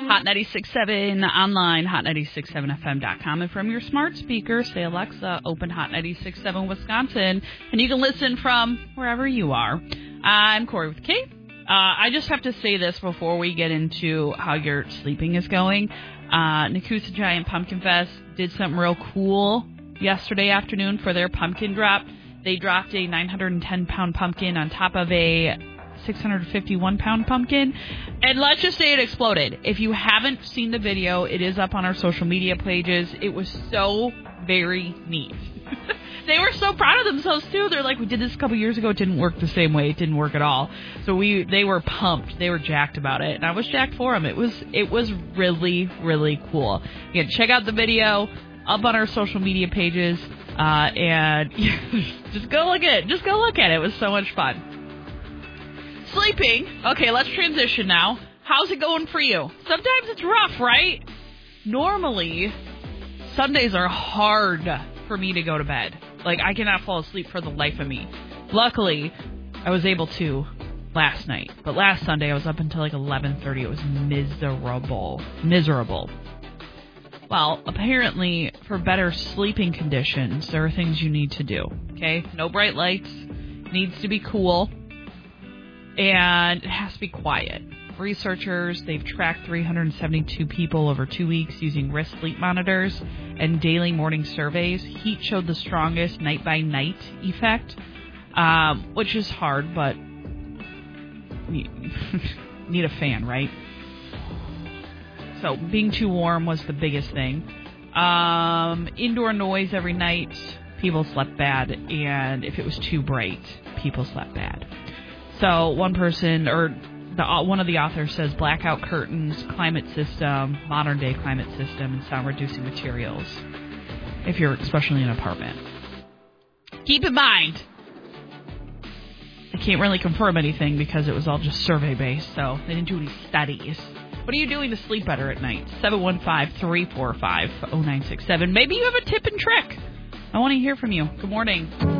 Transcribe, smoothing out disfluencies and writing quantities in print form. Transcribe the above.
Hot 96.7 online, hot967fm.com, and from your smart speaker, say, Alexa, open Hot 96.7 Wisconsin, and you can listen from wherever you are. I'm Corey with Kate. I just have to say this before we get into how your sleeping is going. Nakusa Giant Pumpkin Fest did something real cool yesterday afternoon for their pumpkin drop. They dropped a 910-pound pumpkin on top of a 651-pound pumpkin, and let's just say it exploded. If you haven't seen the video, it is up on our social media pages. It was so very neat. They were so proud of themselves, too. They're like, we did this a couple years ago. It didn't work the same way. It didn't work at all. So they were pumped. They were jacked about it, and I was jacked for them. It was really, really cool. Again, check out the video up on our social media pages, and just go look at it. Just go look at it. It was so much fun. Sleeping. Okay, let's transition now. How's it going for you? Sometimes it's rough, right? Normally, Sundays are hard for me to go to bed. Like, I cannot fall asleep for the life of me. Luckily, I was able to last night. But last Sunday, I was up until like 11:30. It was miserable. Miserable. Well, apparently, for better sleeping conditions, there are things you need to do. Okay? No bright lights. It needs to be cool. And it has to be quiet. Researchers, they've tracked 372 people over 2 weeks using wrist sleep monitors and daily morning surveys. Heat showed the strongest night-by-night effect, which is hard, but need a fan, right? So being too warm was the biggest thing. Indoor noise every night, people slept bad, and if it was too bright, people slept bad. So one person, or one of the authors says blackout curtains, climate system, modern day climate system, and sound reducing materials, if you're especially in an apartment. Keep in mind, I can't really confirm anything because it was all just survey based, so they didn't do any studies. What are you doing to sleep better at night? 715-345-0967. Maybe you have a tip and trick. I want to hear from you. Good morning.